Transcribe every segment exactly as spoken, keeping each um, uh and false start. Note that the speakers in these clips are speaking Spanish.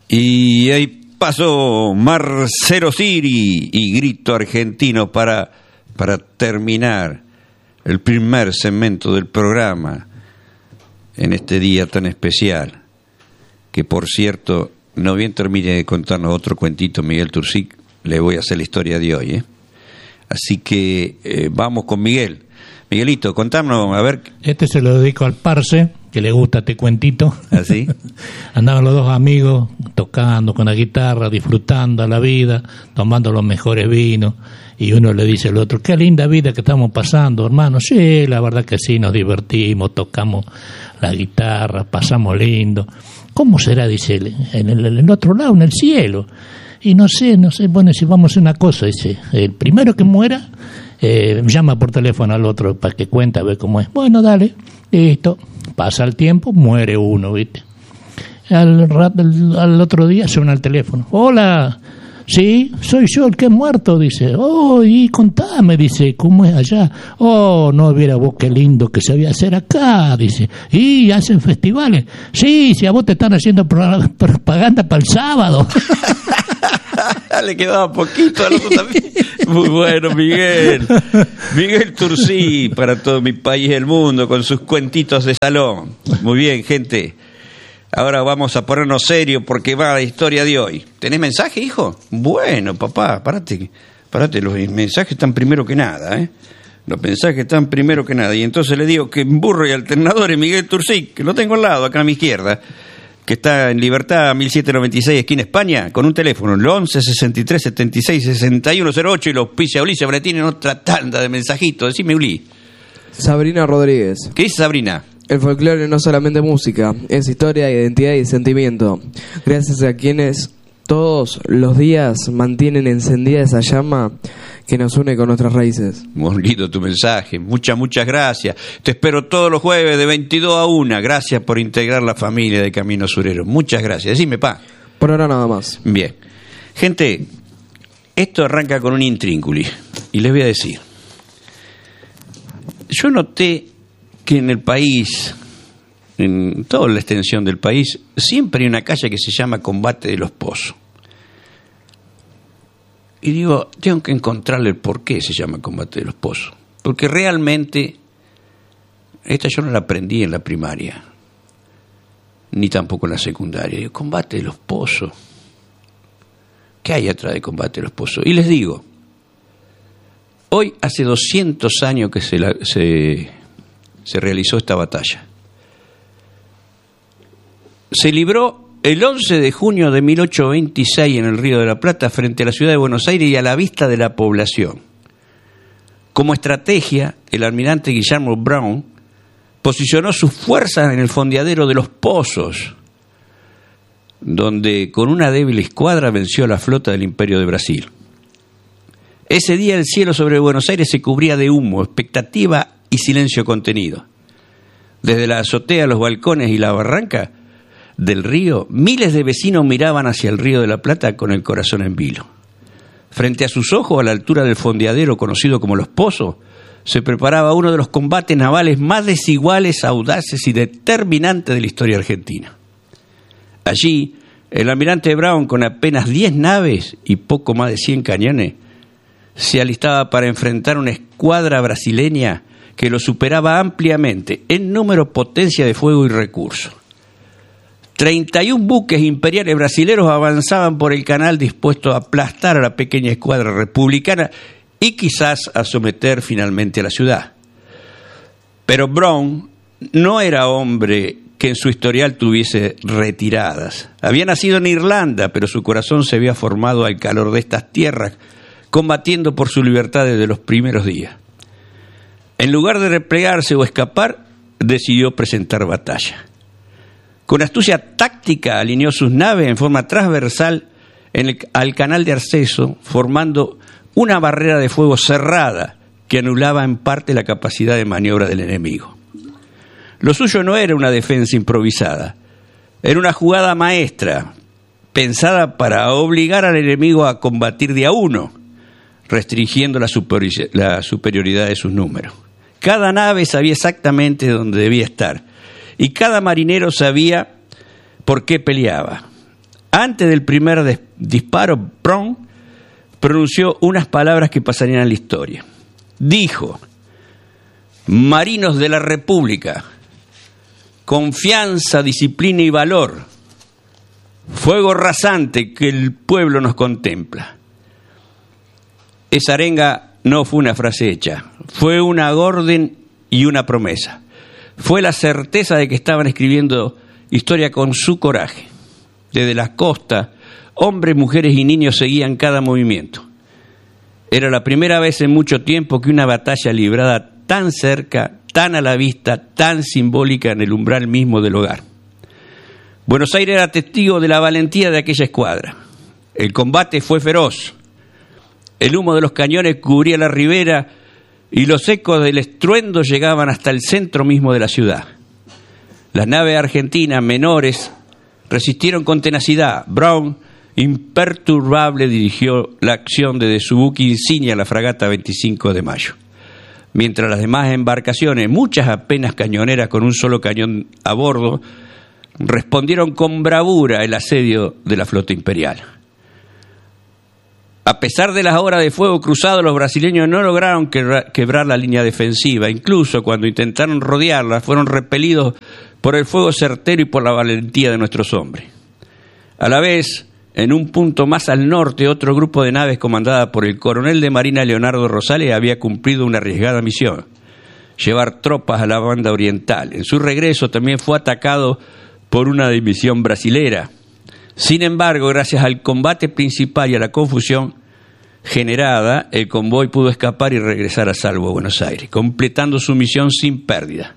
Y ahí pasó Marcelo Siri y Grito Argentino para, para terminar el primer segmento del programa en este día tan especial, que por cierto, no bien termine de contarnos otro cuentito Miguel Turcic, le voy a hacer la historia de hoy, ¿eh? Así que eh, vamos con Miguel. Miguelito, contámonos, a ver. Este se lo dedico al parce, que le gusta este cuentito. ¿Así? Andaban los dos amigos tocando con la guitarra, disfrutando la vida, tomando los mejores vinos, y uno le dice al otro, qué linda vida que estamos pasando, hermano. Sí, la verdad que sí, nos divertimos, tocamos la guitarra, pasamos lindo. ¿Cómo será? Dice él, en el, en el otro lado, en el cielo. Y no sé, no sé, bueno, si vamos a hacer una cosa, dice, el primero que muera, eh, llama por teléfono al otro para que cuente a ver cómo es. Bueno, dale, listo. Pasa el tiempo, muere uno, ¿viste? Al, rato, al, al otro día suena el teléfono. Hola, sí, soy yo el que he muerto, dice. Oh, y contame, dice, ¿cómo es allá? Oh, no viera vos qué lindo que se había hacer acá, dice. Y hacen festivales. Sí, si a vos te están haciendo propaganda para el sábado. Le quedaba poquito al otro también. Muy bueno, Miguel. Miguel Turcic para todo mi país y el mundo con sus cuentitos de salón. Muy bien, gente. Ahora vamos a ponernos serios porque va la historia de hoy. ¿Tenés mensaje, hijo? Bueno, papá, parate, parate, los mensajes están primero que nada, ¿eh? Los mensajes están primero que nada. Y entonces le digo que en burro y alternador es Miguel Turcic, que lo tengo al lado, acá a mi izquierda, que está en Libertad mil setecientos noventa y seis, esquina España, con un teléfono, el once, sesenta y tres, setenta y seis, sesenta y uno cero ocho, y los auspicia Ulises Bretín en otra tanda de mensajitos. Decime, Uli. Sabrina Rodríguez. ¿Qué dice Sabrina? El folclore no es solamente música, es historia, identidad y sentimiento. Gracias a quienes todos los días mantienen encendida esa llama que nos une con nuestras raíces. Muy lindo tu mensaje, muchas, muchas gracias. Te espero todos los jueves de veintidós a una. Gracias por integrar la familia de Camino Surero. Muchas gracias. Decime, pa. Por ahora nada más. Bien. Gente, esto arranca con un intrínculo y les voy a decir. Yo noté que en el país, en toda la extensión del país, siempre hay una calle que se llama Combate de los Pozos. Y digo, tengo que encontrarle el por qué se llama Combate de los Pozos. Porque realmente, esta yo no la aprendí en la primaria, ni tampoco en la secundaria. Digo, Combate de los Pozos. ¿Qué hay atrás de Combate de los Pozos? Y les digo, hoy hace doscientos años que se, la, se, se realizó esta batalla. Se libró el once de junio de mil ochocientos veintiséis en el Río de la Plata frente a la ciudad de Buenos Aires y a la vista de la población. Como estrategia, el almirante Guillermo Brown posicionó sus fuerzas en el fondeadero de Los Pozos, donde con una débil escuadra venció a la flota del Imperio de Brasil. Ese día el cielo sobre Buenos Aires se cubría de humo, expectativa y silencio contenido. Desde la azotea, los balcones y la barranca del río, miles de vecinos miraban hacia el Río de la Plata con el corazón en vilo. Frente a sus ojos, a la altura del fondeadero conocido como Los Pozos, se preparaba uno de los combates navales más desiguales, audaces y determinantes de la historia argentina. Allí, el almirante Brown, con apenas diez naves y poco más de cien cañones, se alistaba para enfrentar una escuadra brasileña que lo superaba ampliamente en número, potencia de fuego y recursos. treinta y un buques imperiales brasileros avanzaban por el canal dispuestos a aplastar a la pequeña escuadra republicana y quizás a someter finalmente a la ciudad. Pero Brown no era hombre que en su historial tuviese retiradas. Había nacido en Irlanda, pero su corazón se había formado al calor de estas tierras, combatiendo por su libertad desde los primeros días. En lugar de replegarse o escapar, decidió presentar batalla. Con astucia táctica alineó sus naves en forma transversal en el, al canal de acceso, formando una barrera de fuego cerrada que anulaba en parte la capacidad de maniobra del enemigo. Lo suyo no era una defensa improvisada, era una jugada maestra, pensada para obligar al enemigo a combatir de a uno, restringiendo la, superi- la superioridad de sus números. Cada nave sabía exactamente dónde debía estar, y cada marinero sabía por qué peleaba. Antes del primer des- disparo, Brown pronunció unas palabras que pasarían a la historia. Dijo: marinos de la República, confianza, disciplina y valor, fuego rasante que el pueblo nos contempla. Esa arenga no fue una frase hecha, fue una orden y una promesa. Fue la certeza de que estaban escribiendo historia con su coraje. Desde las costas, hombres, mujeres y niños seguían cada movimiento. Era la primera vez en mucho tiempo que una batalla librada tan cerca, tan a la vista, tan simbólica en el umbral mismo del hogar. Buenos Aires era testigo de la valentía de aquella escuadra. El combate fue feroz. El humo de los cañones cubría la ribera y los ecos del estruendo llegaban hasta el centro mismo de la ciudad. Las naves argentinas menores resistieron con tenacidad. Brown, imperturbable, dirigió la acción desde su buque insignia, la fragata veinticinco de mayo. Mientras las demás embarcaciones, muchas apenas cañoneras con un solo cañón a bordo, respondieron con bravura el asedio de la flota imperial. A pesar de las horas de fuego cruzado, los brasileños no lograron quebrar la línea defensiva. Incluso cuando intentaron rodearla, fueron repelidos por el fuego certero y por la valentía de nuestros hombres. A la vez, en un punto más al norte, otro grupo de naves comandada por el coronel de Marina Leonardo Rosales había cumplido una arriesgada misión: llevar tropas a la banda oriental. En su regreso también fue atacado por una división brasilera. Sin embargo, gracias al combate principal y a la confusión generada, el convoy pudo escapar y regresar a salvo a Buenos Aires, completando su misión sin pérdida.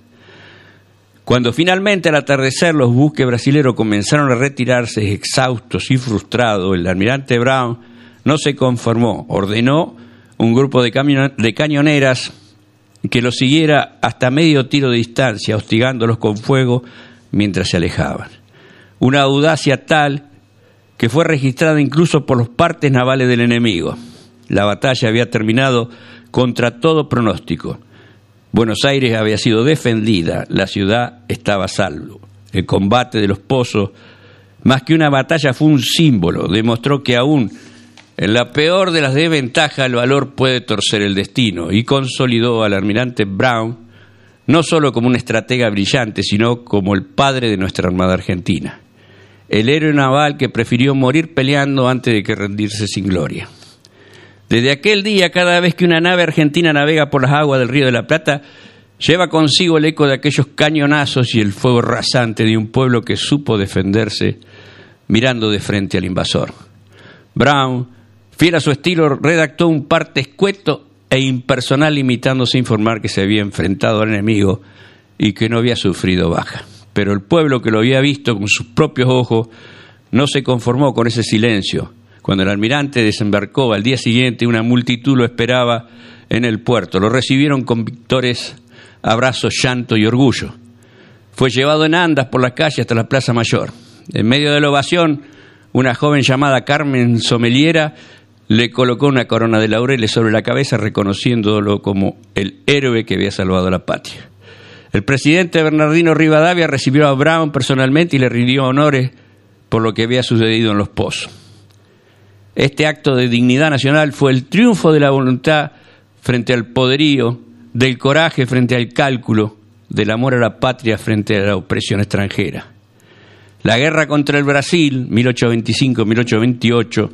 Cuando finalmente al atardecer los buques brasileros comenzaron a retirarse exhaustos y frustrados, el almirante Brown no se conformó. Ordenó un grupo de, camion- de cañoneras que los siguiera hasta medio tiro de distancia, hostigándolos con fuego mientras se alejaban. Una audacia tal que fue registrada incluso por los partes navales del enemigo. La batalla había terminado contra todo pronóstico. Buenos Aires había sido defendida, la ciudad estaba a salvo. El combate de los pozos, más que una batalla, fue un símbolo. Demostró que aún en la peor de las desventajas el valor puede torcer el destino, y consolidó al almirante Brown no solo como un estratega brillante, sino como el padre de nuestra Armada Argentina. El héroe naval que prefirió morir peleando antes de que rendirse sin gloria. Desde aquel día, cada vez que una nave argentina navega por las aguas del Río de la Plata, lleva consigo el eco de aquellos cañonazos y el fuego rasante de un pueblo que supo defenderse mirando de frente al invasor. Brown, fiel a su estilo, redactó un parte escueto e impersonal, limitándose a informar que se había enfrentado al enemigo y que no había sufrido baja. Pero el pueblo, que lo había visto con sus propios ojos, no se conformó con ese silencio. Cuando el almirante desembarcó al día siguiente, una multitud lo esperaba en el puerto. Lo recibieron con victores, abrazos, llanto y orgullo. Fue llevado en andas por las calles hasta la Plaza Mayor. En medio de la ovación, una joven llamada Carmen Someliera le colocó una corona de laureles sobre la cabeza, reconociéndolo como el héroe que había salvado a la patria. El presidente Bernardino Rivadavia recibió a Brown personalmente y le rindió honores por lo que había sucedido en los pozos. Este acto de dignidad nacional fue el triunfo de la voluntad frente al poderío, del coraje frente al cálculo, del amor a la patria frente a la opresión extranjera. La guerra contra el Brasil, mil ochocientos veinticinco a mil ochocientos veintiocho,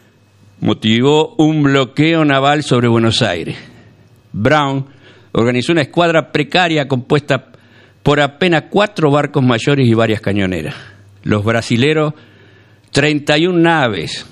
motivó un bloqueo naval sobre Buenos Aires. Brown organizó una escuadra precaria compuesta por apenas cuatro barcos mayores y varias cañoneras. Los brasileros, treinta y una naves,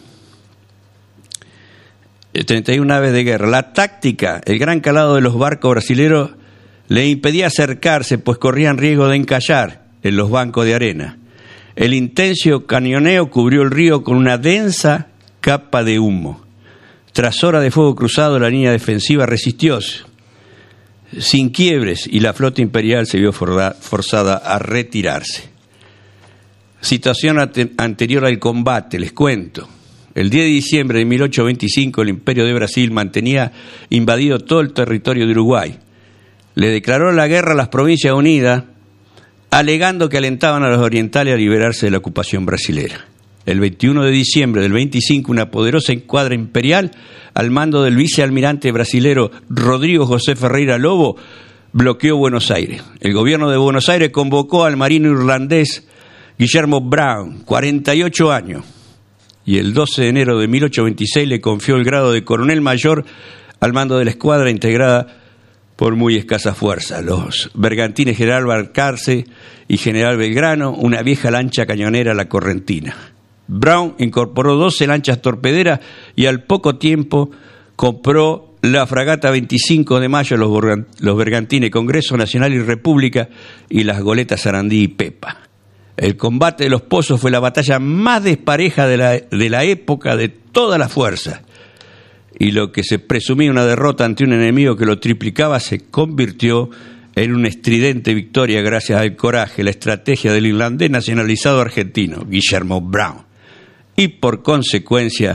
treinta y una naves de guerra. La táctica, el gran calado de los barcos brasileros le impedía acercarse, pues corrían riesgo de encallar en los bancos de arena. El intenso cañoneo cubrió el río con una densa capa de humo. Tras horas de fuego cruzado, la línea defensiva resistió sin quiebres y la flota imperial se vio forzada a retirarse. Situación anterior al combate, les cuento. El diez de diciembre de mil ochocientos veinticinco, el Imperio de Brasil mantenía invadido todo el territorio de Uruguay. Le declaró la guerra a las Provincias Unidas, alegando que alentaban a los orientales a liberarse de la ocupación brasilera. El veintiuno de diciembre del veinticinco, una poderosa escuadra imperial al mando del vicealmirante brasilero Rodrigo José Ferreira Lobo bloqueó Buenos Aires. El gobierno de Buenos Aires convocó al marino irlandés Guillermo Brown, cuarenta y ocho años, y el doce de enero de mil ochocientos veintiséis le confió el grado de coronel mayor al mando de la escuadra integrada por muy escasa fuerza, los bergantines General Balcarce y General Belgrano, una vieja lancha cañonera, la Correntina. Brown incorporó doce lanchas torpederas y al poco tiempo compró la fragata veinticinco de mayo, los, los bergantines Congreso Nacional y República y las goletas Sarandí y Pepa. El combate de los Pozos fue la batalla más despareja de la, de la época de toda la fuerza, y lo que se presumía una derrota ante un enemigo que lo triplicaba se convirtió en una estridente victoria gracias al coraje, la estrategia del irlandés nacionalizado argentino, Guillermo Brown, y por consecuencia,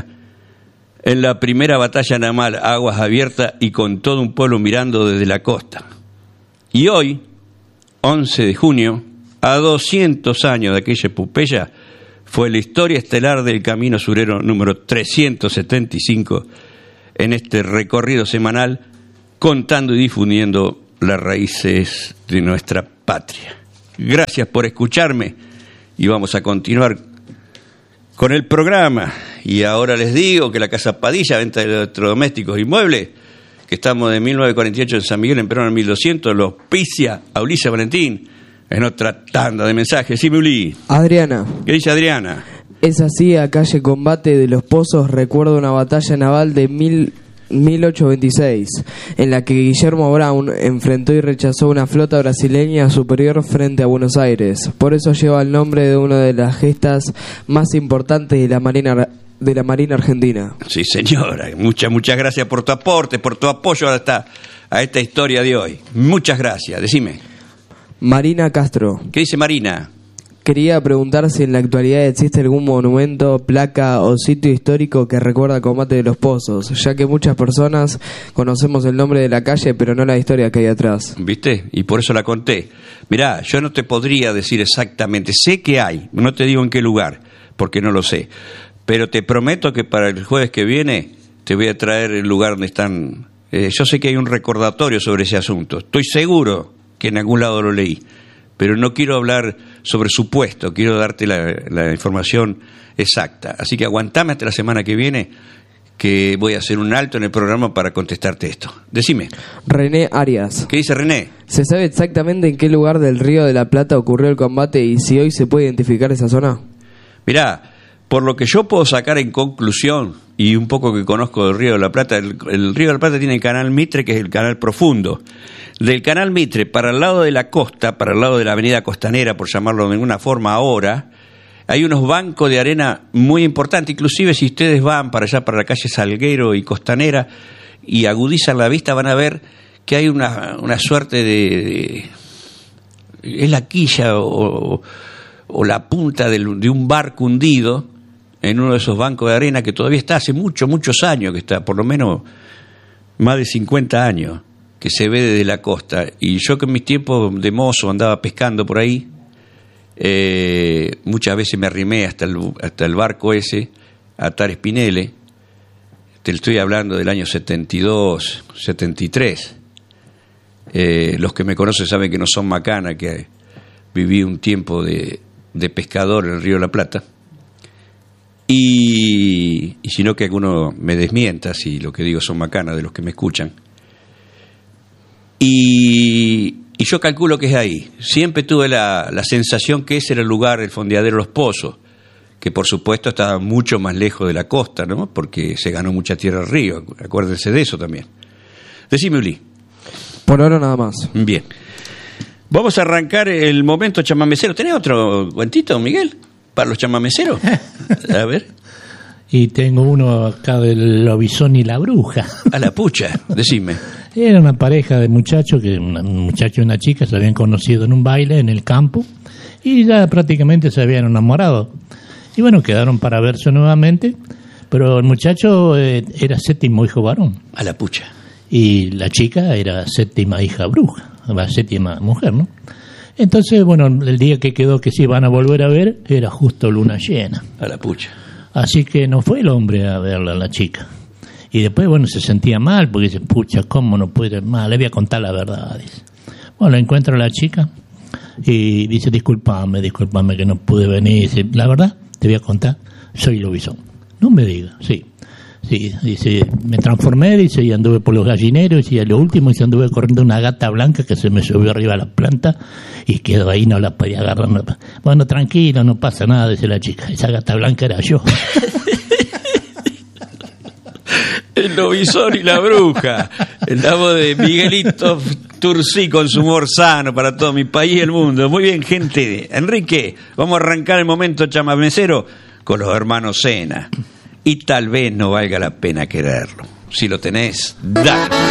en la primera batalla naval a aguas abiertas y con todo un pueblo mirando desde la costa. Y hoy, once de junio, a doscientos años de aquella epopeya, fue la historia estelar del Camino Surero número trescientos setenta y cinco, en este recorrido semanal, contando y difundiendo las raíces de nuestra patria. Gracias por escucharme y vamos a continuar con el programa. Y ahora les digo que la Casa Padilla, venta de electrodomésticos e inmuebles, que estamos de mil novecientos cuarenta y ocho en San Miguel, en Perón, en mil doscientos, los auspicia a Ulises Valentín en otra tanda de mensajes. Sí, Uli. Adriana. ¿Qué dice Adriana? Es así, a calle Combate de los Pozos recuerda una batalla naval de mil, mil ochocientos veintiséis, en la que Guillermo Brown enfrentó y rechazó una flota brasileña superior frente a Buenos Aires. Por eso lleva el nombre de una de las gestas más importantes de la Marina de la Marina Argentina. Sí, señora. Muchas, muchas gracias por tu aporte, por tu apoyo a esta, a esta historia de hoy. Muchas gracias. Decime. Marina Castro. ¿Qué dice Marina? Quería preguntar si en la actualidad existe algún monumento, placa o sitio histórico que recuerda el combate de los Pozos, ya que muchas personas conocemos el nombre de la calle, pero no la historia que hay atrás. ¿Viste? Y por eso la conté. Mirá, yo no te podría decir exactamente, sé que hay, no te digo en qué lugar, porque no lo sé, pero te prometo que para el jueves que viene te voy a traer el lugar donde están. Eh, yo sé que hay un recordatorio sobre ese asunto, estoy seguro que en algún lado lo leí, pero no quiero hablar sobre supuesto, quiero darte la, la información exacta. Así que aguantame hasta la semana que viene, que voy a hacer un alto en el programa para contestarte esto. Decime. René Arias. ¿Qué dice René? ¿Se sabe exactamente en qué lugar del Río de la Plata ocurrió el combate y si hoy se puede identificar esa zona? Mirá, por lo que yo puedo sacar en conclusión, y un poco que conozco del Río de la Plata, el, el Río de la Plata tiene el canal Mitre, que es el canal profundo. Del canal Mitre para el lado de la costa, para el lado de la avenida Costanera, por llamarlo de alguna forma ahora, hay unos bancos de arena muy importantes. Inclusive si ustedes van para allá, para la calle Salguero y Costanera, y agudizan la vista, van a ver que hay una, una suerte de, de... es la quilla o, o la punta de, de un barco hundido en uno de esos bancos de arena que todavía está hace muchos, muchos años, que está por lo menos más de cincuenta años, que se ve desde la costa. Y yo que en mis tiempos de mozo andaba pescando por ahí, eh, muchas veces me arrimé hasta el, hasta el barco ese, a atar espineles. Te estoy hablando del año setenta y dos, setenta y tres. Eh, los que me conocen saben que no son macana, que viví un tiempo de, de pescador en el Río de la Plata. Y, y si no, que alguno me desmienta si lo que digo son macanas de los que me escuchan. Y, y yo calculo que es ahí. Siempre tuve la, la sensación que ese era el lugar, el fondeadero Los Pozos, que por supuesto estaba mucho más lejos de la costa, ¿no? Porque se ganó mucha tierra al río, acuérdense de eso también. Decime, Uli. Por ahora nada más. Bien. Vamos a arrancar el momento chamamecero. ¿Tenés otro cuentito, Miguel, para los chamameceros? A ver. Y tengo uno acá del Lobizón y la Bruja. A la pucha, decime. Era una pareja de muchachos, que un muchacho y una chica se habían conocido en un baile en el campo y ya prácticamente se habían enamorado. Y bueno, quedaron para verse nuevamente, pero el muchacho eh, era séptimo hijo varón. A la pucha. Y la chica era séptima hija bruja, la séptima mujer, ¿no? Entonces, bueno, el día que quedó que se iban a volver a ver, era justo luna llena. A la pucha. Así que no fue el hombre a verla a la chica. Y después, bueno, se sentía mal, porque dice, pucha, ¿cómo no puede ir mal? Le voy a contar la verdad, dice. Bueno, encuentra a la chica y dice, discúlpame, discúlpame que no pude venir. Dice, la verdad, te voy a contar, soy lobizón. No me digas, sí. Sí, dice, me transformé, dice, y anduve por los gallineros, y a lo último, dice, anduve corriendo una gata blanca que se me subió arriba a la planta y quedó ahí, no la podía agarrar. No. Bueno, tranquilo, no pasa nada, dice la chica, esa gata blanca era yo. El lobizón y la bruja. El voz de Miguelito Turcí con su humor sano para todo mi país y el mundo. Muy bien, gente. Enrique, vamos a arrancar el momento chamamecero con los hermanos Sena. Y tal vez no valga la pena quererlo. Si lo tenés, dale.